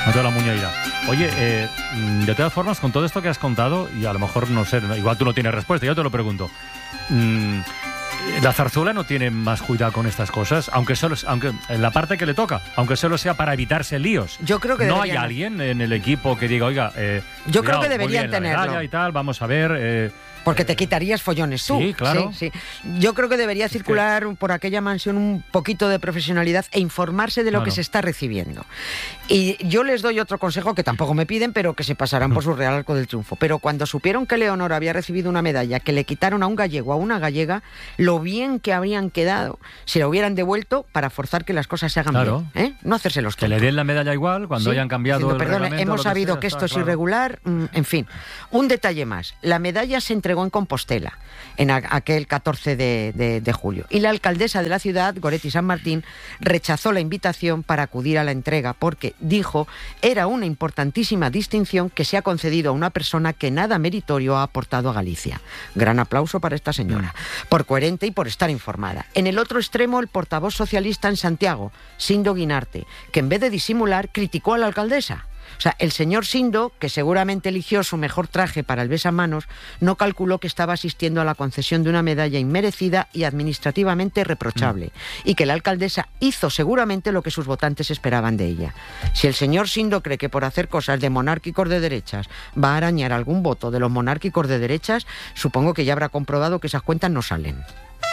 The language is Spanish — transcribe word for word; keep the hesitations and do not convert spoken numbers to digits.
Mateo La Muñeira. Oye, eh, de todas formas, con todo esto que has contado, y a lo mejor, no sé, igual tú no tienes respuesta, yo te lo pregunto. Mm, ¿La Zarzuela no tiene más cuidado con estas cosas? Aunque solo, aunque en la parte que le toca, aunque solo sea para evitarse líos. Yo creo que ¿No deberían... hay alguien en el equipo que diga, oiga, eh, yo cuidado, creo que deberían muy bien, la tenerlo. medalla y tal, vamos a ver... Eh, Porque te quitarías follones tú. Sí, claro. Sí, sí. Yo creo que debería circular es que... por aquella mansión un poquito de profesionalidad e informarse de lo claro. que se está recibiendo. Y yo les doy otro consejo que tampoco me piden, pero que se pasarán por su Real Arco del Triunfo. Pero cuando supieron que Leonor había recibido una medalla que le quitaron a un gallego, a una gallega, lo bien que habrían quedado si la hubieran devuelto para forzar que las cosas se hagan claro. bien. ¿eh? No hacerse los tontos. Que le den la medalla igual cuando sí, hayan cambiado diciendo, el perdone, hemos que sabido sea, que esto está, es claro. irregular. En fin, un detalle más. La medalla se entregó en Compostela en a, aquel catorce de julio. Y la alcaldesa de la ciudad, Goretti San Martín, rechazó la invitación para acudir a la entrega porque, dijo, era una importantísima distinción que se ha concedido a una persona que nada meritorio ha aportado a Galicia. Gran aplauso para esta señora, por coherente y por estar informada. En el otro extremo, el portavoz socialista en Santiago, Sindo Guinarte, que en vez de disimular, criticó a la alcaldesa. O sea, el señor Sindo, que seguramente eligió su mejor traje para el besamanos, no calculó que estaba asistiendo a la concesión de una medalla inmerecida y administrativamente reprochable, mm. y que la alcaldesa hizo seguramente lo que sus votantes esperaban de ella. Si el señor Sindo cree que por hacer cosas de monárquicos de derechas va a arañar algún voto de los monárquicos de derechas, supongo que ya habrá comprobado que esas cuentas no salen.